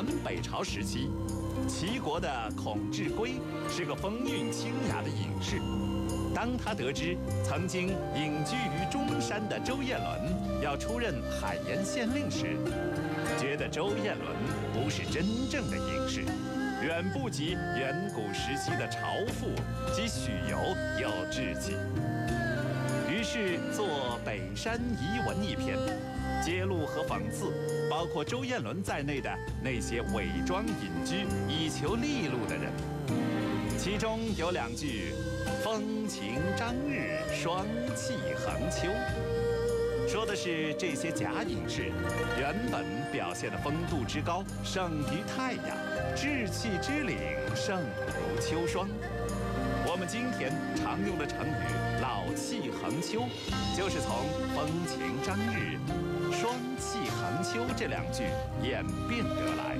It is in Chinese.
北朝时期，齐国的孔志圭是个风韵清雅的隐士。当他得知曾经隐居于中山的周彦伦要出任海盐县令时，觉得周彦伦不是真正的隐士，远不及远古时期的朝父及许由有志气。于是作《北山遗文》一篇，揭露和讽刺包括周彦伦在内的那些伪装隐居以求利禄的人。其中有2句“风晴张日，霜气横秋”，说的是这些假隐士原本表现的风度之高胜于太阳，志气之凛胜如秋霜。我们今天常用的成语“老气横秋”，就是从“风晴张日，霜气横秋”这2句演变得来。